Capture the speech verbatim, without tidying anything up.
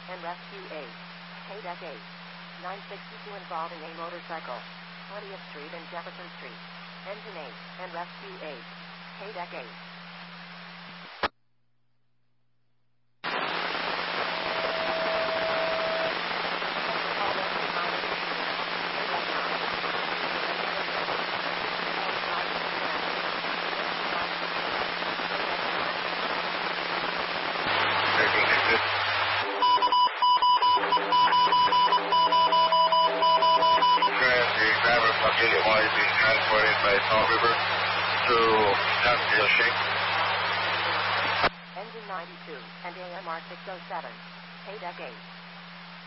and Rescue eight. K-Deck eight. nine sixty-two involving a motorcycle. twentieth Street and Jefferson Street. Engine eight and Rescue eight. K-Deck eight. Unit one is being transported by Salt River to Scottsdale Shake. Engine ninety-two and A M R six oh seven. K-Deck eight.